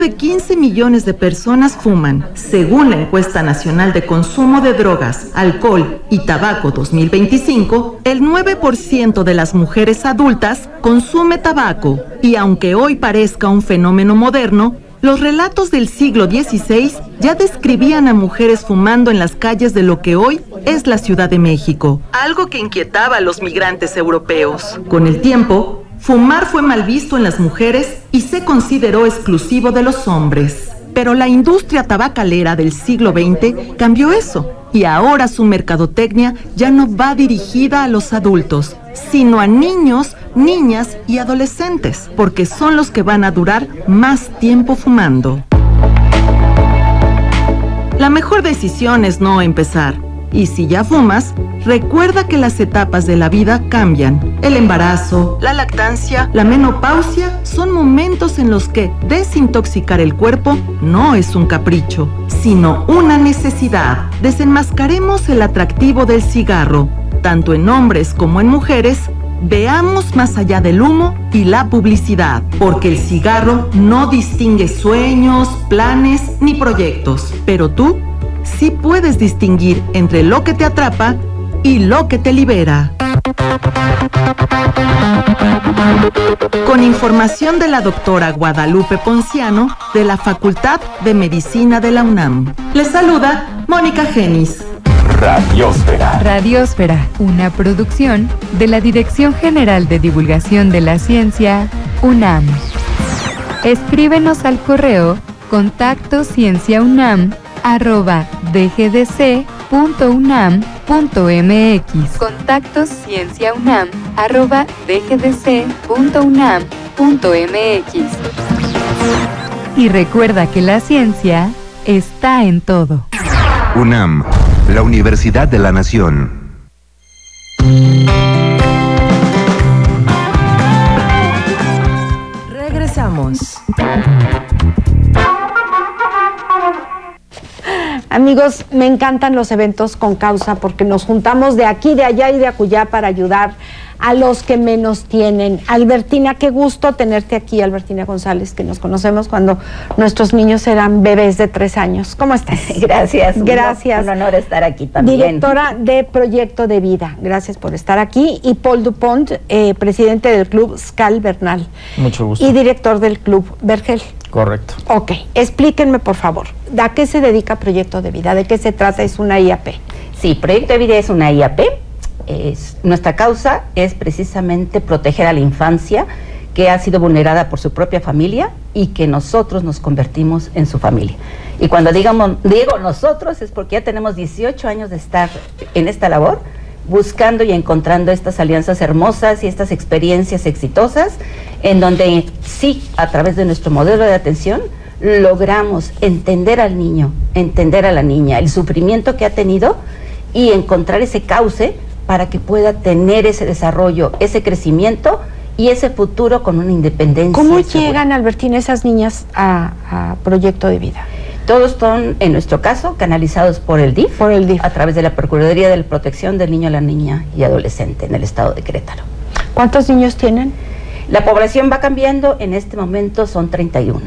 de 15 millones de personas fuman. Según la encuesta nacional de consumo de drogas, alcohol y tabaco 2025, el 9% de las mujeres adultas consume tabaco. Y aunque hoy parezca un fenómeno moderno, los relatos del siglo XVI ya describían a mujeres fumando en las calles de lo que hoy es la Ciudad de México, algo que inquietaba a los migrantes europeos. Con el tiempo, fumar fue mal visto en las mujeres y se consideró exclusivo de los hombres. Pero la industria tabacalera del siglo XX cambió eso, y ahora su mercadotecnia ya no va dirigida a los adultos, sino a niños, niñas y adolescentes, porque son los que van a durar más tiempo fumando. La mejor decisión es no empezar. Y si ya fumas, recuerda que las etapas de la vida cambian. El embarazo, la lactancia, la menopausia son momentos en los que desintoxicar el cuerpo no es un capricho, sino una necesidad. Desenmascaremos el atractivo del cigarro, tanto en hombres como en mujeres. Veamos más allá del humo y la publicidad, porque el cigarro no distingue sueños, planes ni proyectos, pero tú sí puedes distinguir entre lo que te atrapa y lo que te libera. Con información de la doctora Guadalupe Ponciano, de la Facultad de Medicina de la UNAM. Les saluda Mónica Genis. Radiósfera. Radiósfera, una producción de la Dirección General de Divulgación de la Ciencia, UNAM. Escríbenos al correo contactoscienciaunam@dgdc.unam.mx. contactoscienciaunam@dgdc.unam.mx. Y recuerda que la ciencia está en todo. UNAM, la Universidad de la Nación. Regresamos. Amigos, me encantan los eventos con causa porque nos juntamos de aquí, de allá y de acullá para ayudar a los que menos tienen. Albertina, qué gusto tenerte aquí, Albertina González, que nos conocemos cuando nuestros niños eran bebés de 3 años. ¿Cómo estás? Gracias. Gracias. Un honor estar aquí también. Directora de Proyecto de Vida, gracias por estar aquí. Y Paul Dupont, presidente del Club Skal Bernal. Mucho gusto. Y director del Club Vergel. Correcto. Ok, explíquenme por favor, ¿a qué se dedica Proyecto de Vida? ¿De qué se trata? ¿Es una IAP? Sí, Proyecto de Vida es una IAP. Nuestra causa es precisamente proteger a la infancia que ha sido vulnerada por su propia familia y que nosotros nos convertimos en su familia. Y cuando digo nosotros es porque ya tenemos 18 años de estar en esta labor, buscando y encontrando estas alianzas hermosas y estas experiencias exitosas, en donde sí, a través de nuestro modelo de atención, logramos entender al niño, entender a la niña, el sufrimiento que ha tenido y encontrar ese cauce para que pueda tener ese desarrollo, ese crecimiento y ese futuro con una independencia. ¿Cómo llegan, Albertina, esas niñas a Proyecto de Vida? Todos son, en nuestro caso, canalizados por el DIF, a través de la Procuraduría de la Protección del Niño, la Niña y Adolescente en el estado de Querétaro. ¿Cuántos niños tienen? La población va cambiando, en este momento son 31.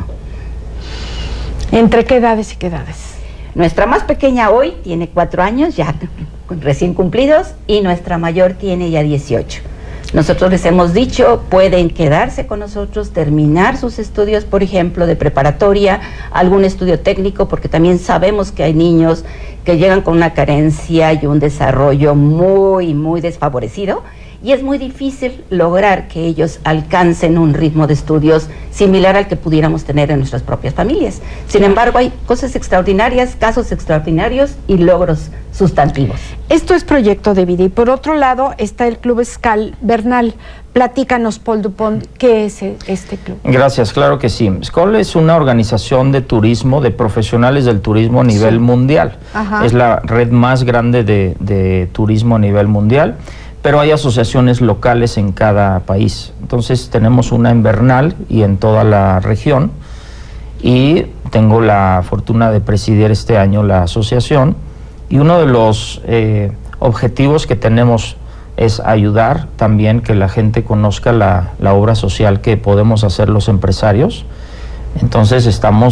¿Entre qué edades y qué edades? Nuestra más pequeña hoy tiene 4 años, ya recién cumplidos, y nuestra mayor tiene ya 18. Nosotros les hemos dicho, pueden quedarse con nosotros, terminar sus estudios, por ejemplo, de preparatoria, algún estudio técnico, porque también sabemos que hay niños que llegan con una carencia y un desarrollo muy, muy desfavorecido, y es muy difícil lograr que ellos alcancen un ritmo de estudios similar al que pudiéramos tener en nuestras propias familias. Sin embargo, hay cosas extraordinarias, casos extraordinarios y logros sustantivos. Esto es Proyecto de Vida, y por otro lado está el Club Skal Bernal. Platícanos, Paul Dupont, ¿qué es este club? Gracias, claro que sí. SKOL es una organización de turismo, de profesionales del turismo a nivel mundial. Ajá. Es la red más grande de turismo a nivel mundial, pero hay asociaciones locales en cada país. Entonces tenemos una en Bernal y en toda la región, y tengo la fortuna de presidir este año la asociación, y uno de los objetivos que tenemos es ayudar también que la gente conozca la obra social que podemos hacer los empresarios, Entonces estamos